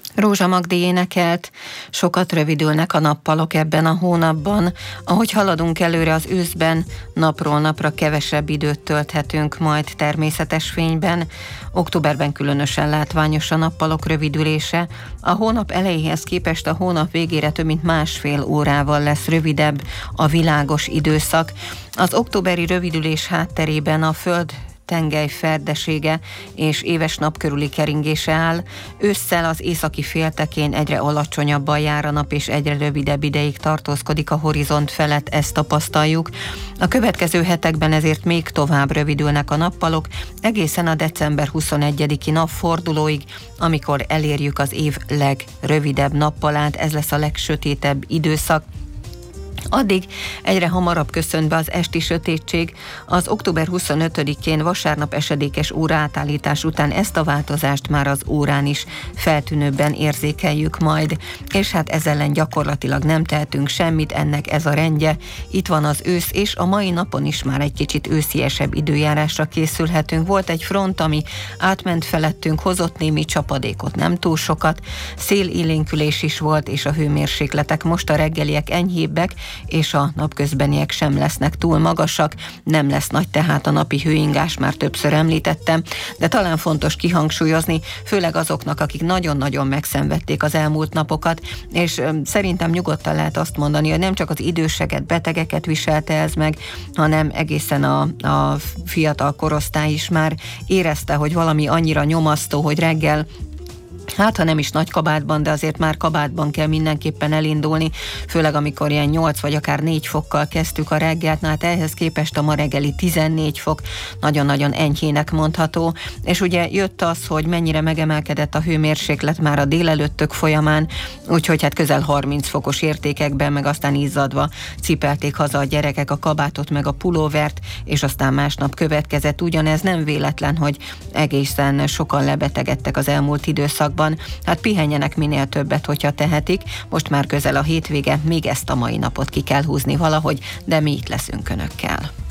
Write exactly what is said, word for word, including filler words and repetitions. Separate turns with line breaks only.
Rózsa Magdi énekelt, sokat rövidülnek a nappalok ebben a hónapban. Ahogy haladunk előre az őszben, napról napra kevesebb időt tölthetünk majd természetes fényben. Októberben különösen látványos a nappalok rövidülése. A hónap elejéhez képest a hónap végére több mint másfél órával lesz rövidebb a világos időszak. Az októberi rövidülés hátterében a Föld tengely ferdesége és éves nap körüli keringése áll. Ősszel az északi féltekén egyre alacsonyabban jár a nap, és egyre rövidebb ideig tartózkodik a horizont felett, ezt tapasztaljuk. A következő hetekben ezért még tovább rövidülnek a nappalok, egészen a december huszonegyediki napfordulóig, amikor elérjük az év legrövidebb nappalát, ez lesz a legsötétebb időszak. Addig egyre hamarabb köszönt be az esti sötétség. Az október huszonötödikén vasárnap esedékes óraátállítás után ezt a változást már az órán is feltűnőbben érzékeljük majd. És hát ezzel ellen gyakorlatilag nem tehetünk semmit, ennek ez a rendje. Itt van az ősz, és a mai napon is már egy kicsit ősziesebb időjárásra készülhetünk. Volt egy front, ami átment felettünk, hozott némi csapadékot, nem túl sokat. Szélélénkülés is volt, és a hőmérsékletek most a reggeliek enyhébbek, és a napközbeniek sem lesznek túl magasak, nem lesz nagy tehát a napi hőingás, már többször említettem, de talán fontos kihangsúlyozni, főleg azoknak, akik nagyon-nagyon megszenvedték az elmúlt napokat, és szerintem nyugodtan lehet azt mondani, hogy nem csak az időseket, betegeket viselte ez meg, hanem egészen a, a fiatal korosztály is már érezte, hogy valami annyira nyomasztó, hogy reggel, hát ha nem is nagy kabátban, de azért már kabátban kell mindenképpen elindulni, főleg amikor ilyen nyolc vagy akár négy fokkal kezdtük a reggelt, na hát ehhez képest a ma reggeli tizennégy fok nagyon-nagyon enyhének mondható, és ugye jött az, hogy mennyire megemelkedett a hőmérséklet már a délelőttök folyamán, úgyhogy hát közel harminc fokos értékekben, meg aztán izzadva cipelték haza a gyerekek a kabátot, meg a pulóvert, és aztán másnap következett ugyanez. Nem véletlen, hogy egészen sokan lebetegedtek az elmúlt időszakban. Hát pihenjenek minél többet, hogyha tehetik. Most már közel a hétvége, még ezt a mai napot ki kell húzni valahogy, de mi itt leszünk önökkel.